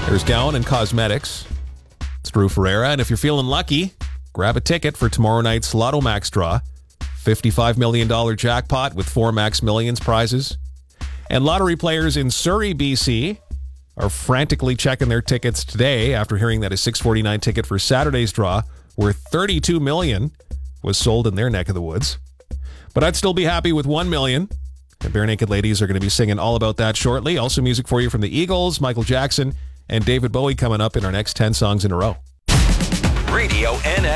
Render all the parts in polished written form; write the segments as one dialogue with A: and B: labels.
A: There's Gown and Cosmetics. It's Drew Ferreira, and if you're feeling lucky, grab a ticket for tomorrow night's Lotto Max draw. $55 million jackpot with 4 Max Millions prizes. And lottery players in Surrey, BC are frantically checking their tickets today after hearing that a $6.49 ticket for Saturday's draw worth $32 million was sold in their neck of the woods. But I'd still be happy with $1 million. And Bare Naked Ladies are going to be singing all about that shortly. Also music for you from the Eagles, Michael Jackson, and David Bowie coming up in our next 10 songs in a row.
B: Radio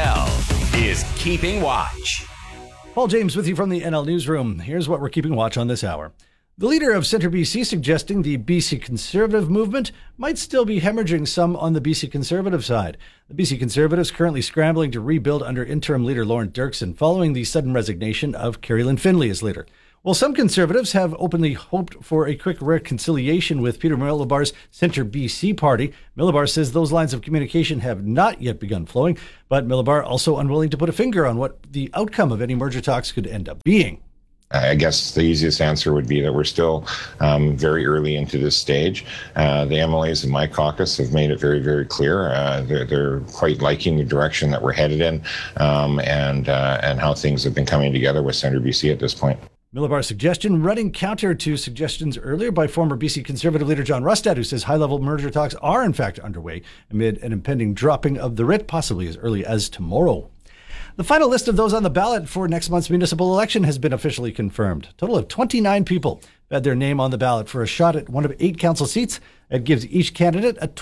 B: NL is Keeping Watch.
C: Paul James with you from the NL Newsroom. Here's what we're keeping watch on this hour. The leader of Centre BC suggesting the BC Conservative movement might still be hemorrhaging some on the BC Conservative side. The BC Conservatives currently scrambling to rebuild under interim leader Lauren Dirksen following the sudden resignation of Carrie Lynn Finlay as leader. While some Conservatives have openly hoped for a quick reconciliation with Peter Milobar's Centre BC party, Milobar says those lines of communication have not yet begun flowing, but Milobar also unwilling to put a finger on what the outcome of any merger talks could end up being.
D: I guess the easiest answer would be that we're still very early into this stage. The MLAs in my caucus have made it very, very clear. They're quite liking the direction that we're headed in and how things have been coming together with Centre BC at this point.
C: Milobar's suggestion running counter to suggestions earlier by former BC Conservative leader John Rustad, who says high-level merger talks are in fact underway amid an impending dropping of the writ, possibly as early as tomorrow. The final list of those on the ballot for next month's municipal election has been officially confirmed. A total of 29 people had their name on the ballot for a shot at one of 8 council seats. That gives each candidate a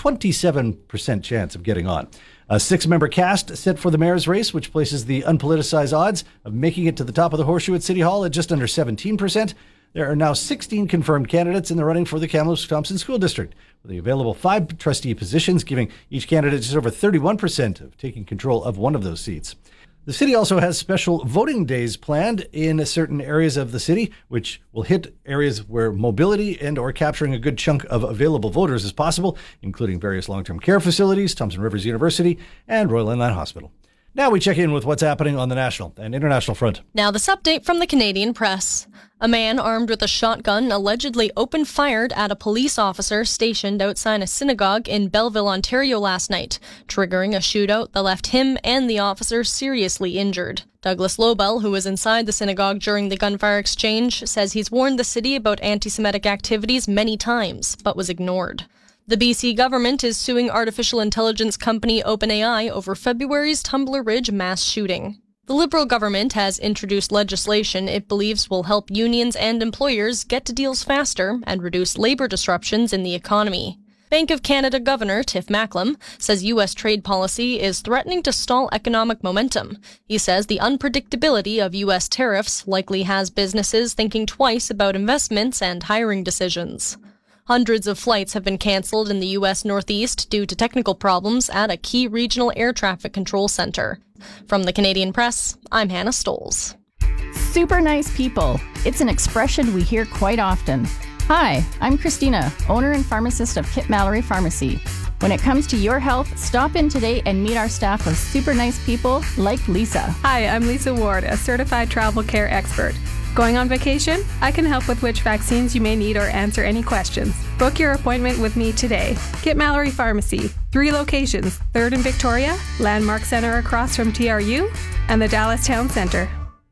C: 27% chance of getting on. A 6-member cast set for the mayor's race, which places the unpoliticized odds of making it to the top of the horseshoe at City Hall at just under 17%. There are now 16 confirmed candidates in the running for the Kamloops Thompson School District, with the available 5 trustee positions, giving each candidate just over 31% of taking control of one of those seats. The city also has special voting days planned in certain areas of the city, which will hit areas where mobility and or capturing a good chunk of available voters is possible, including various long-term care facilities, Thompson Rivers University, and Royal Inland Hospital. Now we check in with what's happening on the national and international front.
E: Now this update from the Canadian Press. A man armed with a shotgun allegedly opened fire at a police officer stationed outside a synagogue in Belleville, Ontario last night, triggering a shootout that left him and the officer seriously injured. Douglas Lobel, who was inside the synagogue during the gunfire exchange, says he's warned the city about anti-Semitic activities many times, but was ignored. The BC government is suing artificial intelligence company OpenAI over February's Tumbler Ridge mass shooting. The Liberal government has introduced legislation it believes will help unions and employers get to deals faster and reduce labor disruptions in the economy. Bank of Canada Governor Tiff Macklem says U.S. trade policy is threatening to stall economic momentum. He says the unpredictability of U.S. tariffs likely has businesses thinking twice about investments and hiring decisions. Hundreds of flights have been canceled in the U.S. Northeast due to technical problems at a key regional air traffic control center. From the Canadian Press, I'm Hannah Stoles.
F: Super nice people. It's an expression we hear quite often. Hi, I'm Christina, owner and pharmacist of Kit Mallory Pharmacy. When it comes to your health, stop in today and meet our staff of super nice people like Lisa.
G: Hi, I'm Lisa Ward, a certified travel care expert. Going on vacation? I can help with which vaccines you may need or answer any questions. Book your appointment with me today. Kit Mallory Pharmacy, 3 locations, 3rd in Victoria, Landmark Center across from TRU, and the Dallas Town Center.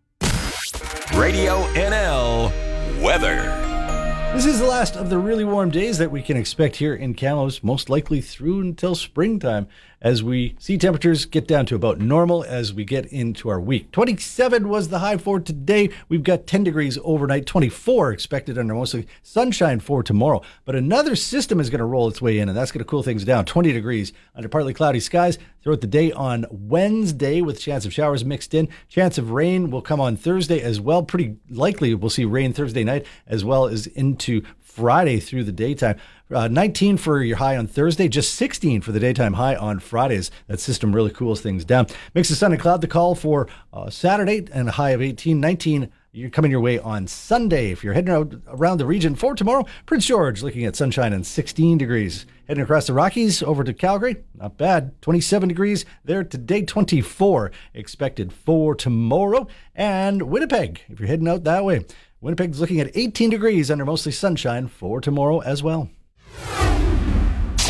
B: Radio NL weather.
C: This is the last of the really warm days that we can expect here in Kamloops, most likely through until springtime, as we see temperatures get down to about normal as we get into our week. 27 was the high for today. We've got 10 degrees overnight, 24 expected under mostly sunshine for tomorrow. But another system is going to roll its way in, and that's going to cool things down. 20 degrees under partly cloudy skies throughout the day on Wednesday with chance of showers mixed in. Chance of rain will come on Thursday as well. Pretty likely we'll see rain Thursday night as well as into Friday through the daytime. 19 for your high on Thursday, just 16 for the daytime high on Fridays. That system really cools things down. Mix of sun and cloud, the call for Saturday, and a high of 18. 19 you're coming your way on Sunday. If you're heading out around the region for tomorrow, Prince George looking at sunshine and 16 degrees. Heading across the Rockies over to Calgary, not bad. 27 degrees there today, 24 expected for tomorrow. And Winnipeg, if you're heading out that way, Winnipeg's looking at 18 degrees under mostly sunshine for tomorrow as well.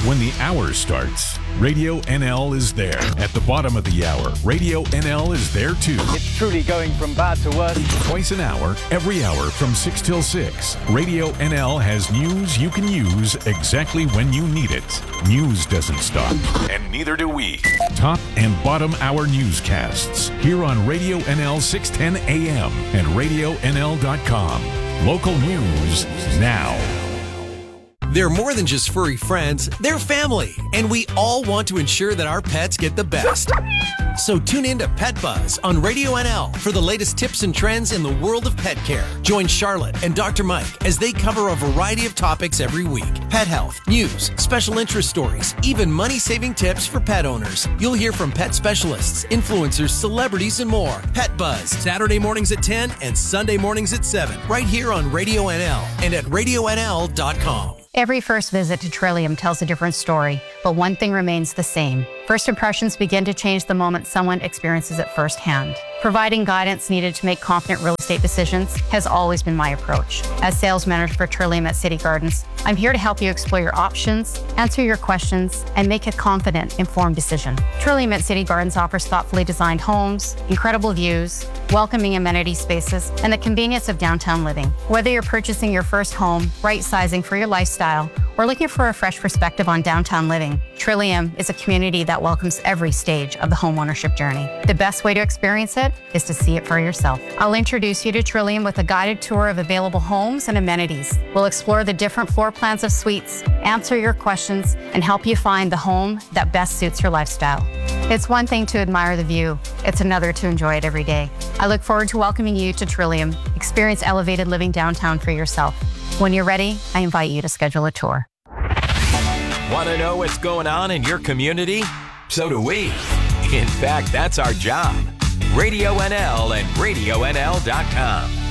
H: When the hour starts, Radio NL is there. At the bottom of the hour, Radio NL is there too.
I: It's truly going from bad to worse.
H: Twice an hour, every hour from 6 till 6. Radio NL has news you can use exactly when you need it. News doesn't stop, and neither do we. Top and bottom hour newscasts here on Radio NL 610 AM and RadioNL.com. Local news now.
J: They're more than just furry friends, they're family, and we all want to ensure that our pets get the best. So tune in to Pet Buzz on Radio NL for the latest tips and trends in the world of pet care. Join Charlotte and Dr. Mike as they cover a variety of topics every week. Pet health, news, special interest stories, even money-saving tips for pet owners. You'll hear from pet specialists, influencers, celebrities, and more. Pet Buzz, Saturday mornings at 10 and Sunday mornings at 7, right here on Radio NL and at RadioNL.com.
K: Every first visit to Trillium tells a different story, but one thing remains the same. First impressions begin to change the moment someone experiences it firsthand. Providing guidance needed to make confident real estate decisions has always been my approach. As sales manager for Trillium at City Gardens, I'm here to help you explore your options, answer your questions, and make a confident, informed decision. Trillium at City Gardens offers thoughtfully designed homes, incredible views, welcoming amenity spaces, and the convenience of downtown living. Whether you're purchasing your first home, right-sizing for your lifestyle, or looking for a fresh perspective on downtown living, Trillium is a community that welcomes every stage of the homeownership journey. The best way to experience it is to see it for yourself. I'll introduce you to Trillium with a guided tour of available homes and amenities. We'll explore the different floor plans of suites, answer your questions, and help you find the home that best suits your lifestyle. It's one thing to admire the view, it's another to enjoy it every day. I look forward to welcoming you to Trillium. Experience elevated living downtown for yourself. When you're ready, I invite you to schedule a tour.
B: Want to know what's going on in your community? So do we. In fact, that's our job. Radio NL and RadioNL.com.